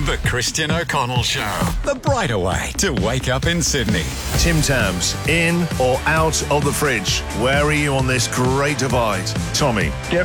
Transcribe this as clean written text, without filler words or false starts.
The Christian O'Connell Show. The brighter way to wake up in Sydney. Tim Tams, in or out of the fridge? Where are you on this great divide? Tommy.